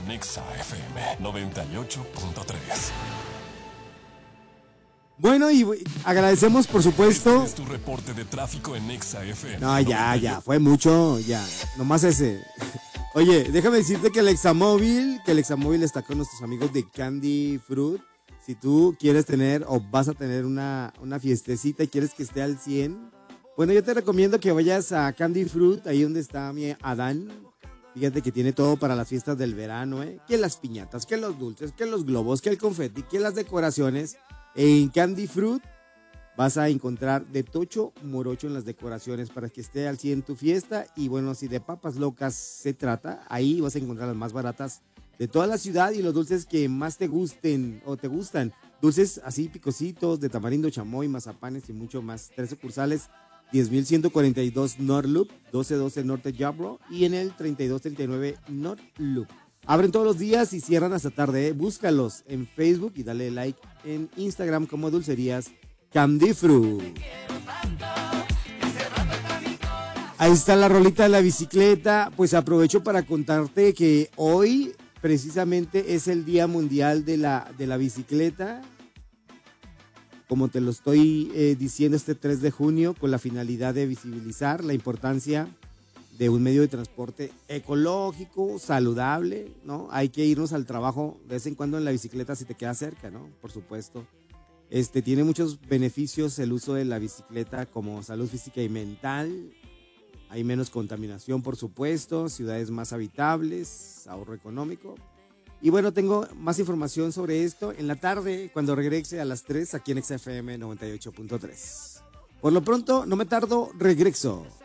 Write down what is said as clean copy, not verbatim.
con Exa FM 98.3. Bueno, y agradecemos, por supuesto. Este es tu reporte de tráfico en Exa FM. No, ya, fue mucho, ya. Nomás ese. Oye, déjame decirte que el Examóvil está con nuestros amigos de Candy Fruit. Si tú quieres tener o vas a tener una fiestecita y quieres que esté al 100, bueno, yo te recomiendo que vayas a Candy Fruit, ahí donde está mi Adán. Fíjate que tiene todo para las fiestas del verano, ¿eh? Que las piñatas, que los dulces, que los globos, que el confeti, que las decoraciones. En Candy Fruit vas a encontrar de tocho morocho en las decoraciones para que esté al 100 tu fiesta. Y bueno, si de papas locas se trata, ahí vas a encontrar las más baratas de toda la ciudad y los dulces que más te gusten o te gustan. Dulces así picositos de tamarindo, chamoy, mazapanes y mucho más. 3 sucursales, 10.142 North Loop, 1212 Norte Jabro y en el 3239 North Loop. Abren todos los días y cierran hasta tarde, ¿eh? Búscalos en Facebook y dale like en Instagram como Dulcerías Candy Fruit. Ahí está la rolita de la bicicleta. Pues aprovecho para contarte que hoy precisamente es el Día Mundial de la Bicicleta. Como te lo estoy diciendo, este 3 de junio, con la finalidad de visibilizar la importancia de un medio de transporte ecológico, saludable, ¿no? Hay que irnos al trabajo de vez en cuando en la bicicleta si te queda cerca, ¿no? Por supuesto. Tiene muchos beneficios el uso de la bicicleta, como salud física y mental. Hay menos contaminación, por supuesto, ciudades más habitables, ahorro económico. Y bueno, tengo más información sobre esto en la tarde, cuando regrese a las 3 aquí en XFM 98.3. Por lo pronto, no me tardo, regreso.